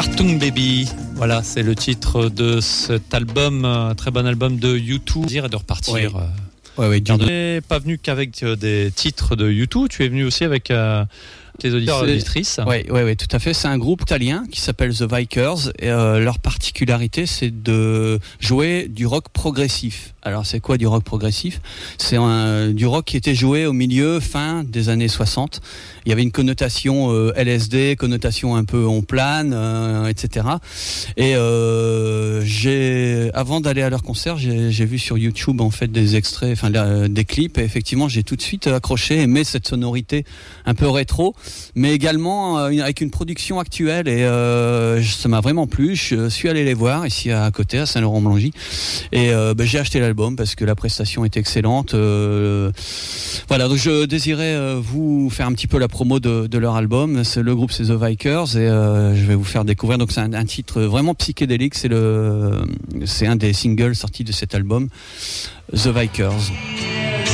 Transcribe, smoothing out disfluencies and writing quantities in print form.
Achtung Baby, voilà, c'est le titre de cet album, un très bon album de U2, et de repartir. Oui. Tu n'es pas venu qu'avec des titres de U2, tu es venu aussi avec tes auditeurs et auditrices. Oui, tout à fait. C'est un groupe italien qui s'appelle The Vikers. Et leur particularité, c'est de jouer du rock progressif. Alors, c'est quoi du rock progressif ? C'est du rock qui était joué au fin des années 60. Il y avait une connotation LSD, connotation un peu on plane, etc. Et avant d'aller à leur concert, j'ai vu sur YouTube en fait des extraits, des clips. Et effectivement, j'ai tout de suite accroché, aimé cette sonorité un peu rétro, mais également avec une production actuelle. Et ça m'a vraiment plu. Je suis allé les voir ici à côté, à Saint-Laurent-Blangy. Et j'ai acheté l'album parce que la prestation est excellente. Voilà, donc je désirais vous faire un petit peu la promo de leur album. Le groupe, c'est The Vikers, et je vais vous faire découvrir. Donc c'est un titre vraiment psychédélique. C'est un des singles sortis de cet album, The Vikers.